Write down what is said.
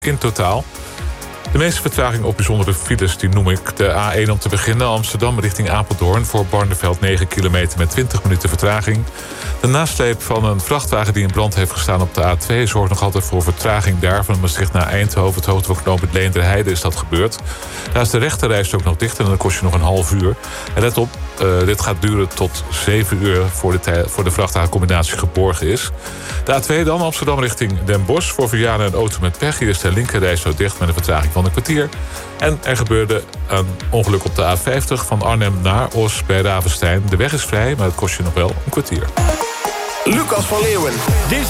in totaal. De meeste vertraging op bijzondere files die noem ik. De A1 om te beginnen, Amsterdam richting Apeldoorn... voor Barneveld 9 kilometer met 20 minuten vertraging. De nasleep van een vrachtwagen die in brand heeft gestaan op de A2... zorgt nog altijd voor vertraging daar van Maastricht naar Eindhoven. Het hoogte van knooppunt Leenderheide is dat gebeurd. Daar is de rechterreis ook nog dicht en dan kost je nog een half uur. En let op, dit gaat duren tot 7 uur voor de vrachtwagencombinatie geborgen is. De A2 dan, Amsterdam richting Den Bosch. Voor Vianen een auto met pech. Hier is de linkerreis zo dicht met een vertraging van een kwartier. En er gebeurde een ongeluk op de A50 van Arnhem naar Os bij Ravenstein. De weg is vrij, maar het kost je nog wel een kwartier. Lucas van Leeuwen.